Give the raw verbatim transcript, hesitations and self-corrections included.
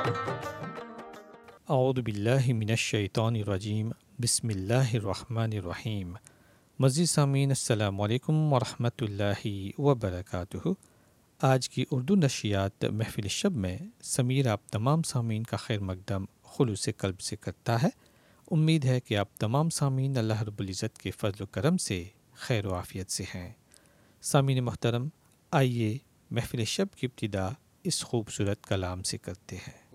औज़ु बिल्लाहि मिनश्शैतानिर्रजीम बिस्मिल्लाहिर्रहमानिर्रहीम। मज़ीद सामीन अस्सलामु अलैकुम वरहमतुल्लाहि वबरकातुहू। आज की उर्दू नशियात महफ़िल शब में समीर आप तमाम सामीन का खैर मकदम खुलूस कल्ब से करता है। उम्मीद है कि आप तमाम सामीन अल्लाह रब्बुल इज़्ज़त के फ़ज़ल व करम से खैर व आफ़ियत से हैं। सामीन मोहतरम, आइए महफ़िल शब की इब्तिदा इस खूबसूरत कलाम से करते हैं।